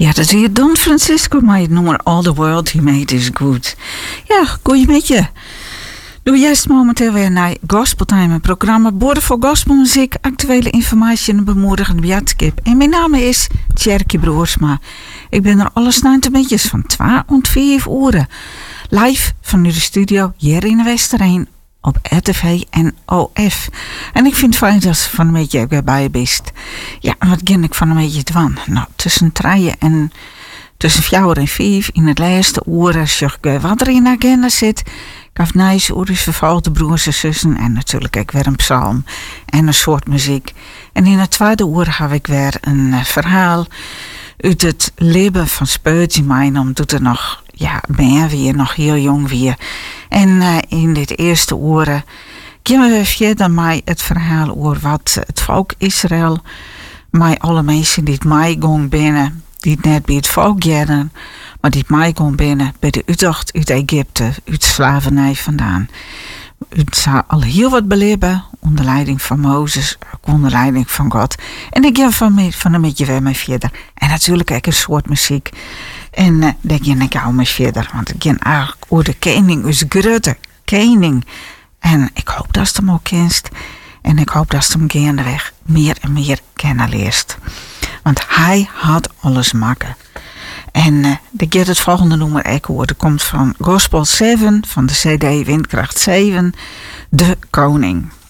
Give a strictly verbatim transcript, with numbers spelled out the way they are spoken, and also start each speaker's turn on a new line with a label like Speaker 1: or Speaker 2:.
Speaker 1: Ja, dat is hier Don Francisco, maar het nummer All the World He Made Is Good. Ja, goeie met je. Doe juist momenteel weer naar Gospeltime, een programma Borden voor gospelmuziek, actuele informatie en bemoedigende bejaardskip. En mijn naam is Tjerkie Broersma. Ik ben er alles na een beetje van twee tot vier uur. Live vanuit de studio hier in de Westerheen op R T V en O F. En ik vind het fijn dat ze van een beetje weer bij je bent. Ja, en wat ken ik van een beetje dwan? Nou, tussen drieën en tussen vier en vijf in het laatste uur, als je wat er in de agenda zit, gaf nice oor is vervolgde broers en zussen en natuurlijk ook weer een psalm en een soort muziek. En in het tweede uur heb ik weer een uh, verhaal uit het leven van Spurgeon mijn, omdat er nog, ja, ben weer nog heel jong weer. En uh, in dit eerste uur gaan we verder met het verhaal over wat het volk Israël, met alle mensen die het meegaan binnen, die het net bij het volk jaren, maar die het meegaan binnen bij de uittocht uit Egypte, uit slavernij vandaan. Het zou al heel wat beleven onder leiding van Mozes, onder leiding van God. En ik ga van, van een beetje weer mee verder. En natuurlijk ook een soort muziek. En uh, daar ga ik ook mee verder. Want ik ga eigenlijk over de koning, dus grote koning. En ik hoop dat je hem ook kent. En ik hoop dat je hem gaandeweg meer en meer kennen leert. Want hij had alles maken. En uh, de gaat het volgende nummer ook hoor. Dat komt van Gospel zeven, van de C D Windkracht zeven, De Koning.